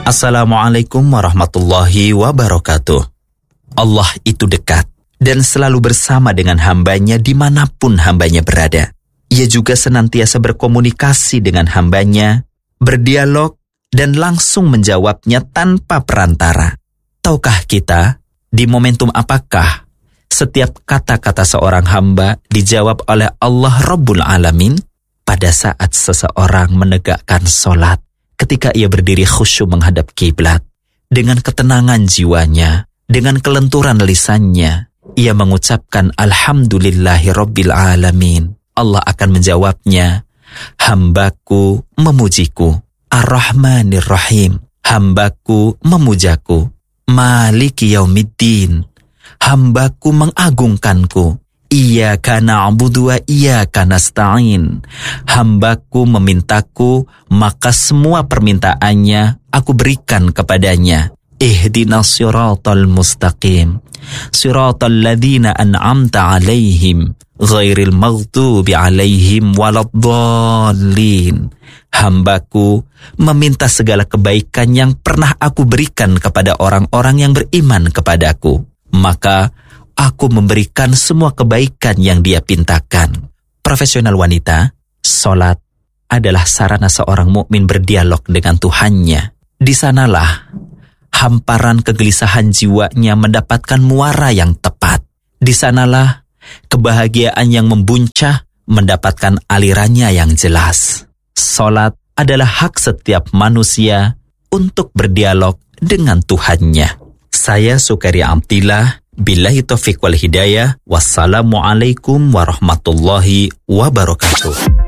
Assalamualaikum warahmatullahi wabarakatuh. Allah itu dekat dan selalu bersama dengan hambanya dimanapun hambanya berada. Ia juga senantiasa berkomunikasi dengan hambanya, berdialog, dan langsung menjawabnya tanpa perantara. Tahukah kita, di momentum apakah setiap kata-kata seorang hamba dijawab oleh Allah Rabbul Alamin? Pada saat seseorang menegakkan sholat, ketika ia berdiri khusyuk menghadap kiblat, dengan ketenangan jiwanya, dengan kelenturan lisannya, ia mengucapkan Alhamdulillahi Rabbil Alamin. Allah akan menjawabnya, hambaku memujiku, Ar-Rahmanir Rahim, hambaku memujaku, Maliki Yaumiddin, hambaku mengagungkanku, Iyyaka na'budu wa iyyaka nasta'in, hambaku memintaku, maka semua permintaannya aku berikan kepadanya. Ihdinas siratal mustaqim, siratal ladzina an'amta alaihim, ghairil maghdubi alaihim waladdallin. Hambaku meminta segala kebaikan yang pernah aku berikan kepada orang-orang yang beriman kepadaku, maka aku memberikan semua kebaikan yang dia pintakan. Profesional wanita, sholat adalah sarana seorang mukmin berdialog dengan Tuhannya. Di sanalah hamparan kegelisahan jiwanya mendapatkan muara yang tepat. Di sanalah kebahagiaan yang membuncah mendapatkan alirannya yang jelas. Sholat adalah hak setiap manusia untuk berdialog dengan Tuhannya. Saya Sukaria Amtillah, billahi taufiq wal hidayah. Wassalamualaikum warahmatullahi wabarakatuh.